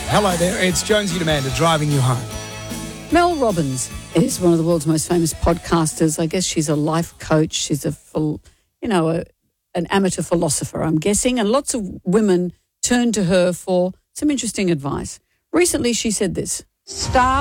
Hello there, it's Jonesy and Amanda driving you home. Mel Robbins is one of the world's most famous podcasters. I guess she's a life coach. She's an amateur philosopher, I'm guessing. And lots of women turn to her for some interesting advice. Recently, she said this: stop